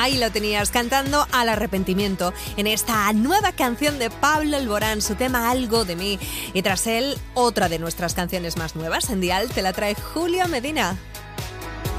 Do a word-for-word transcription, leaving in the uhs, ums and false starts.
Ahí lo tenías, cantando Al arrepentimiento, en esta nueva canción de Pablo Alborán, su tema Algo de mí. Y tras él, otra de nuestras canciones más nuevas en Dial te la trae Julio Medina.